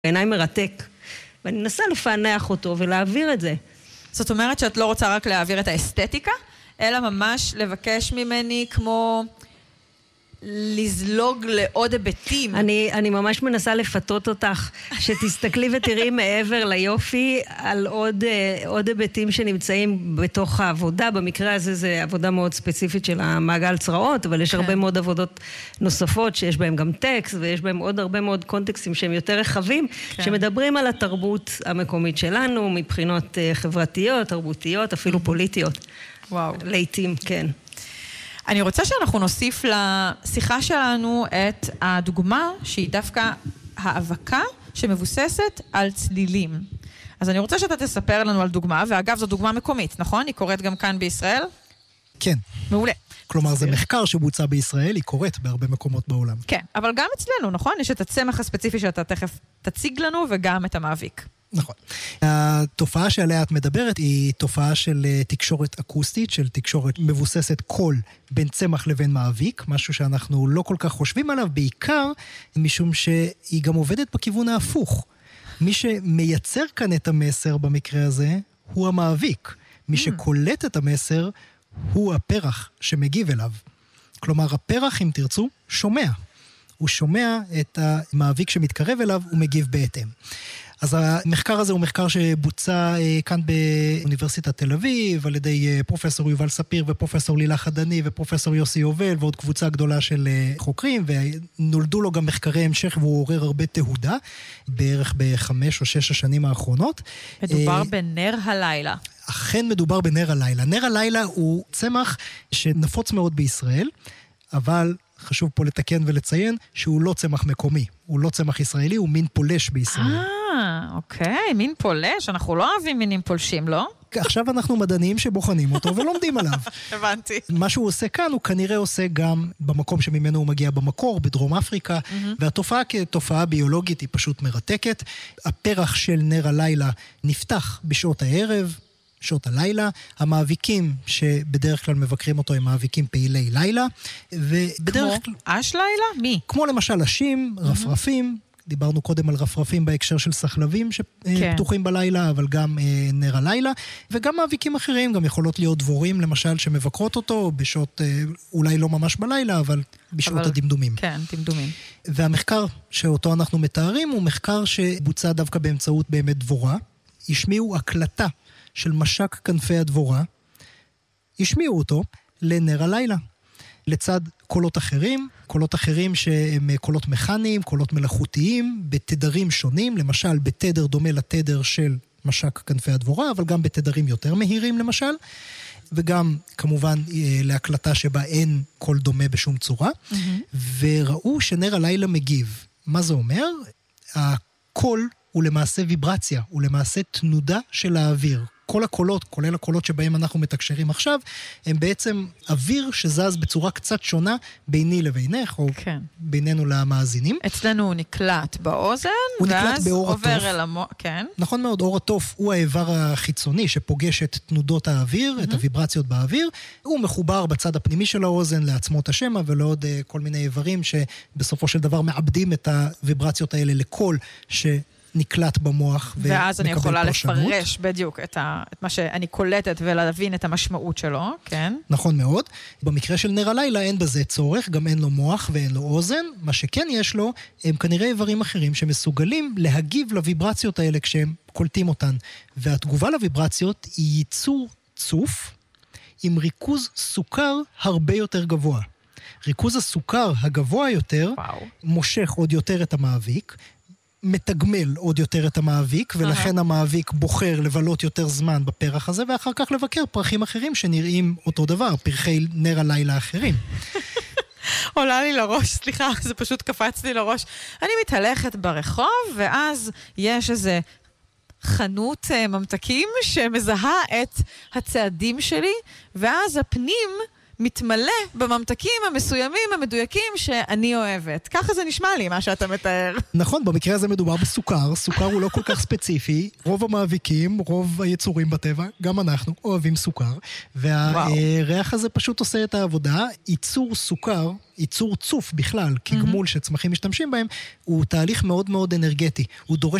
בעיניי מרתק, ואני מנסה לפענח אותו ולהעביר את זה. זאת אומרת שאת לא רוצה רק להעביר את האסתטיקה, אלא ממש לבקש ממני כמו לזלוג לעוד היבטים. אני ממש מנסה לפתות אותך, שתסתכלי ותראי מעבר ליופי על עוד היבטים שנמצאים בתוך העבודה. במקרה הזה זה עבודה מאוד ספציפית של המעגל צרעות, אבל יש הרבה מאוד עבודות נוספות שיש בהם גם טקסט, ויש בהם עוד הרבה מאוד קונטקסטים שהם יותר רחבים, שמדברים על התרבות המקומית שלנו, מבחינות חברתיות, תרבותיות, אפילו פוליטיות. וואו. לעתים, כן. אני רוצה שאנחנו נוסיף לשיחה שלנו את הדוגמה שהיא דווקא האבקה שמבוססת על צלילים. אז אני רוצה שאתה תספר לנו על דוגמה, ואגב זו דוגמה מקומית, נכון? היא קורית גם כאן בישראל? כן. מעולה. כלומר, זה מחקר שבוצע בישראל, היא קורית בהרבה מקומות בעולם. כן, אבל גם אצלנו, נכון? יש את הצמח הספציפי שאתה תכף תציג לנו, וגם את המאביק. נכון. התופעה שעליה את מדברת היא תופעה של תקשורת אקוסטית, של תקשורת מבוססת קול בין צמח לבין מאביק, משהו שאנחנו לא כל כך חושבים עליו, בעיקר משום שהיא גם עובדת בכיוון ההפוך. מי שמייצר כאן את המסר במקרה הזה הוא המאביק. מי שקולט את המסר הוא הפרח שמגיב אליו. כלומר, הפרח, אם תרצו, שומע. הוא שומע את המאביק שמתקרב אליו, הוא מגיב בהתאם. אז המחקר הזה הוא מחקר שבוצע כאן באוניברסיטת תל אביב, על ידי פרופסור יובל ספיר ופרופסור לילך עדני ופרופסור יוסי יובל, ועוד קבוצה גדולה של חוקרים, ונולדו לו גם מחקרי המשך, והוא עורר הרבה תהודה, בערך ב5 או 6 השנים האחרונות. מדובר בנר הלילה. אכן מדובר בנר הלילה. נר הלילה הוא צמח שנפוץ מאוד בישראל, אבל חשוב פה לתקן ולציין שהוא לא צמח מקומי, הוא לא צמח ישראלי, הוא מין פולש בישראל. אוקיי, מין פולש, אנחנו לא אוהבים מינים פולשים, לא? עכשיו אנחנו מדענים שבוחנים אותו ולומדים עליו. הבנתי. מה שהוא עושה כאן, הוא כנראה עושה גם במקום שממנו הוא מגיע במקור, בדרום אפריקה, והתופעה כתופעה ביולוגית היא פשוט מרתקת. הפרח של נר הלילה נפתח בשעות הערב, שעות הלילה, המאביקים שבדרך כלל מבקרים אותו הם מאביקים פעילי לילה, ובדרך כמו אש לילה? מי? כמו למשל אשים, רפרפים, דיברנו קודם על רפרפים בהקשר של סחלבים שפתוחים בלילה, אבל גם נר הלילה, וגם מאביקים אחרים, גם יכולות להיות דבורים למשל שמבקרות אותו בשעות, אולי לא ממש בלילה, אבל בשעות הדמדומים. כן, דמדומים. והמחקר שאותו אנחנו מתארים הוא מחקר שבוצע דווקא באמצעות באמת דבורה, השמיעו הקלטה של משק כנפי הדבורה, השמיעו אותו לנר הלילה, לצד קולות אחרים שהם קולות מכניים, קולות מלאכותיים, בתדרים שונים, למשל בתדר דומה לתדר של משק כנפי הדבורה, אבל גם בתדרים יותר מהירים למשל, וגם כמובן להקלטה שבה אין קול דומה בשום צורה, וראו שנר הלילה מגיב. מה זה אומר? הקול הוא למעשה ויברציה, הוא למעשה תנודה של האוויר. כל הקולות, כולל הקולות שבהם אנחנו מתקשרים עכשיו, הם בעצם אוויר שזז בצורה קצת שונה ביני לבינך, או בינינו למאזינים. אצלנו הוא נקלט באוזן, ואז עובר אל המוח, כן. נכון מאוד, אור התוף הוא האיבר החיצוני שפוגש את תנודות האוויר, את הוויברציות באוויר, הוא מחובר בצד הפנימי של האוזן לעצמות השמע, ולעוד כל מיני איברים שבסופו של דבר מאבדים את הוויברציות האלה לקול נקלט במוח ומקבל פרשנות. ואז אני יכולה לפרש בדיוק את מה שאני קולטת ולהבין את המשמעות שלו, כן? נכון מאוד. במקרה של נר הלילה אין בזה צורך, גם אין לו מוח ואין לו אוזן. מה שכן יש לו, הם כנראה איברים אחרים שמסוגלים להגיב לוויברציות האלה כשהם קולטים אותן. והתגובה לוויברציות היא ייצור צוף עם ריכוז סוכר הרבה יותר גבוה. ריכוז הסוכר הגבוה יותר מושך עוד יותר את המאביק, מתגמל עוד יותר את המאביק, ולכן המאביק בוחר לבלות יותר זמן בפרח הזה, ואחר כך לבקר פרחים אחרים שנראים אותו דבר, פרחי נר הלילה אחרים. עולה לי לראש, סליחה, זה פשוט קפץ לי לראש. אני מתהלכת ברחוב, ואז יש איזה חנות ממתקים שמזהה את הצעדים שלי, ואז הפנים מתמלא בממתקים המסוימים המדויקים שאני אוהבת. ככה זה נשמע לי, מה שאתה מתאר. נכון, במקרה הזה מדובר בסוכר. סוכר הוא לא כל כך ספציפי. רוב המאביקים, רוב היצורים בטבע, גם אנחנו אוהבים סוכר. והריח הזה פשוט עושה את העבודה. ייצור סוכר, ייצור צוף בכלל, כגמול שצמחים משתמשים בהם, הוא תהליך מאוד מאוד אנרגטי. הוא דורש